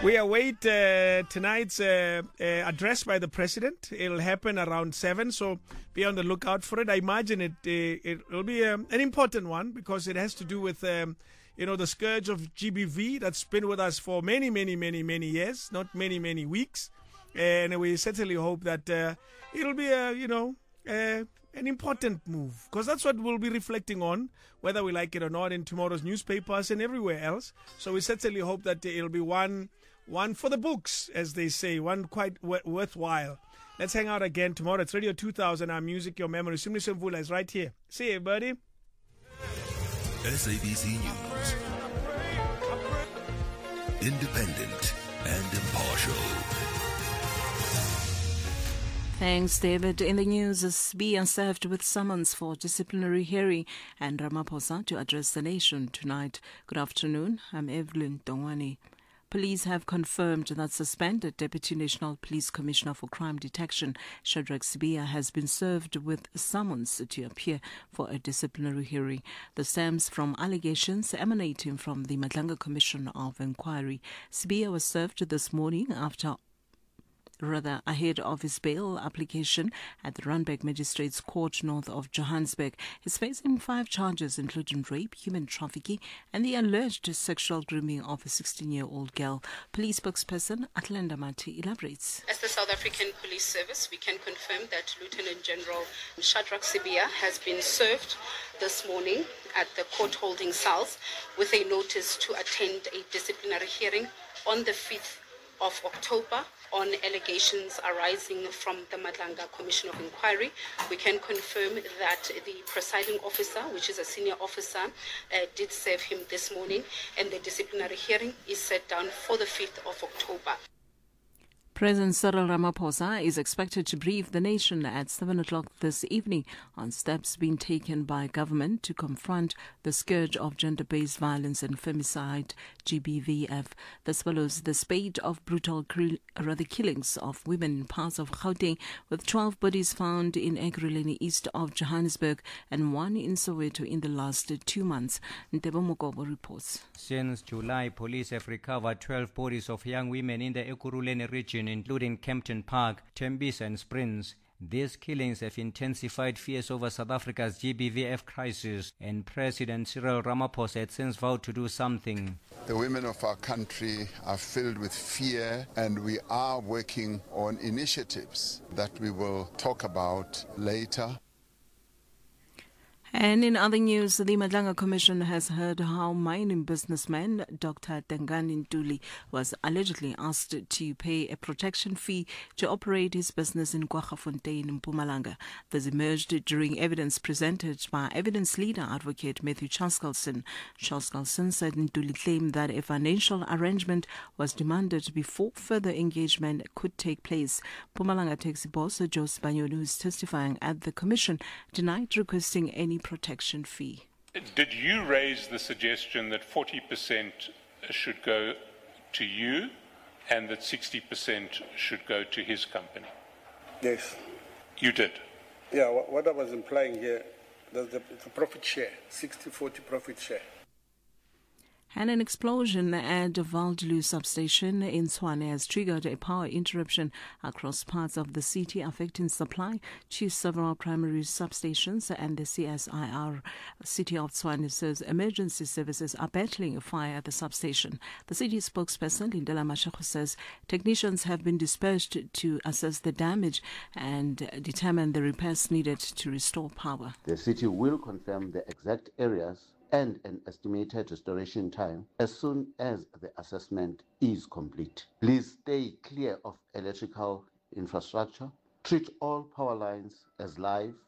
We await tonight's address by the president. It'll happen around 7, so be on the lookout for it. I imagine it will be an important one because it has to do with the scourge of GBV that's been with us for many years, not many weeks. And we certainly hope that it'll be an important move, because that's what we'll be reflecting on, whether we like it or not, in tomorrow's newspapers and everywhere else. So we certainly hope that it'll be one for the books, as they say, one quite worthwhile. Let's hang out again tomorrow. It's Radio 2000, our music, your memory. Simlisho Mvula is right here. See you, buddy. SABC News. Independent and impartial. Thanks, David. In the news, Sibiya served with summons for disciplinary hearing and Ramaphosa to address the nation tonight. Good afternoon. I'm Evelyn Dongwani. Police have confirmed that suspended Deputy National Police Commissioner for Crime Detection, Shadrack Sibiya, has been served with summons to appear for a disciplinary hearing. This stems from allegations emanating from the Madlanga Commission of Inquiry. Sibiya was served this morning ahead of his bail application at the Randburg Magistrates Court north of Johannesburg. He's facing 5 charges, including rape, human trafficking, and the alleged sexual grooming of a 16-year-old girl. Police spokesperson Atlanta Mati elaborates. As the South African Police Service, we can confirm that Lieutenant General Shadrack Sibiya has been served this morning at the court holding cells with a notice to attend a disciplinary hearing on the 5th of October on allegations arising from the Madlanga Commission of Inquiry. We can confirm that the presiding officer, which is a senior officer, did serve him this morning, and the disciplinary hearing is set down for the 5th of October. President Cyril Ramaphosa is expected to brief the nation at 7 o'clock this evening on steps being taken by government to confront the scourge of gender-based violence and femicide, GBVF. This follows the spate of brutal killings of women in parts of Gauteng, with 12 bodies found in Ekurhuleni east of Johannesburg and 1 in Soweto in the last 2 months. Ntebo Mokobo reports. Since July, police have recovered 12 bodies of young women in the Ekurhuleni region, including Kempton Park, Tembisa and Springs. These killings have intensified fears over South Africa's GBVF crisis, and President Cyril Ramaphosa had since vowed to do something. The women of our country are filled with fear, and we are working on initiatives that we will talk about later. And in other news, the Madlanga Commission has heard how mining businessman Dr. Dengani Ntuli was allegedly asked to pay a protection fee to operate his business in Kwaggafontein in Mpumalanga. This emerged during evidence presented by evidence leader advocate Matthew Chaskalson. Chaskalson said Ntuli claimed that a financial arrangement was demanded before further engagement could take place. Mpumalanga taxi boss Jos Banyoni, who is testifying at the commission, denied requesting any protection fee. Did you raise the suggestion that 40% should go to you and that 60% should go to his company? Yes. You did? Yeah, what I was implying here, the profit share, 60-40 profit share. And an explosion at the Valdelu substation in Tshwane has triggered a power interruption across parts of the city, affecting supply to several primary substations. And the CSIR City of Tshwane says emergency services are battling a fire at the substation. The city spokesperson Lindela Mashego says technicians have been dispersed to assess the damage and determine the repairs needed to restore power. The city will confirm the exact areas and an estimated restoration time as soon as the assessment is complete. Please stay clear of electrical infrastructure. Treat all power lines as live